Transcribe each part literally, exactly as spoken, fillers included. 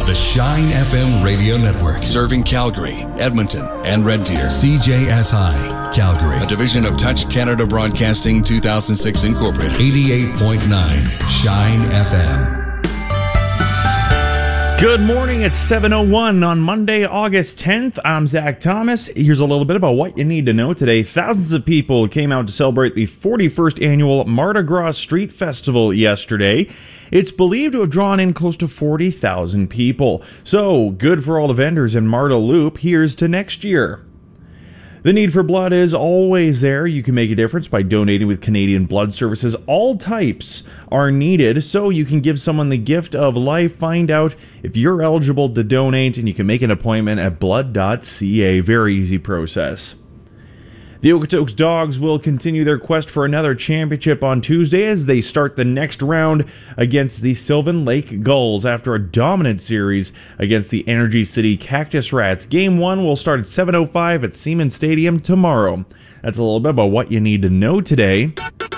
The Shine F M Radio Network, serving Calgary, Edmonton, and Red Deer. C J S I, Calgary, a division of Touch Canada Broadcasting two thousand six Incorporated. eighty-eight point nine, Shine F M. Good morning, it's seven oh one on Monday, August tenth. I'm Zach Thomas. Here's a little bit about what you need to know today. Thousands of people came out to celebrate the forty-first annual Mardi Gras Street Festival yesterday. It's believed to have drawn in close to forty thousand people. So, good for all the vendors in Marda Loop. Here's to next year. The need for blood is always there. You can make a difference by donating with Canadian Blood Services. All types are needed, so you can give someone the gift of life. Find out if you're eligible to donate, and you can make an appointment at blood dot c a. Very easy process. The Okotoks Dogs will continue their quest for another championship on Tuesday as they start the next round against the Sylvan Lake Gulls after a dominant series against the Energy City Cactus Rats. Game one will start at seven oh five at Seaman Stadium tomorrow. That's a little bit about what you need to know today.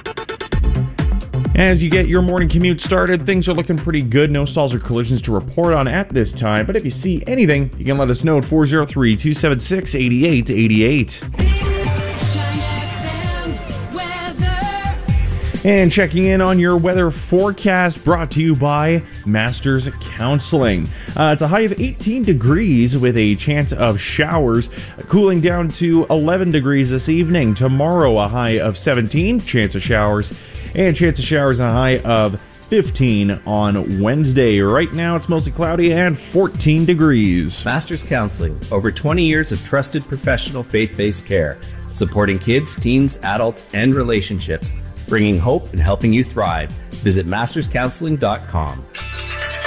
As you get your morning commute started, things are looking pretty good. No stalls or collisions to report on at this time, but if you see anything, you can let us know at four oh three, two seven six, eight eight eight eight. And checking in on your weather forecast, brought to you by Masters Counseling. Uh, it's a high of eighteen degrees with a chance of showers, cooling down to eleven degrees this evening. Tomorrow, a high of seventeen, chance of showers, and chance of showers and a high of fifteen on Wednesday. Right now, it's mostly cloudy and fourteen degrees. Masters Counseling, over twenty years of trusted professional faith-based care, supporting kids, teens, adults, and relationships, bringing hope and helping you thrive. Visit masters counseling dot com.